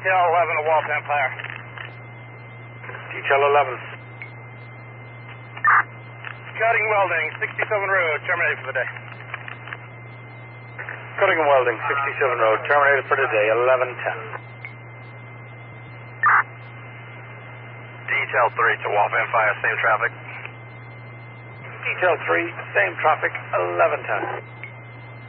Detail 11 to Waltham Fire. Detail 11. Cutting welding, 67 Road, terminated for the day. Cutting and welding, 67 Road, terminated for today, 11:10. Detail 3 to Waltham Fire, same traffic. Detail 3, same traffic, 11:10.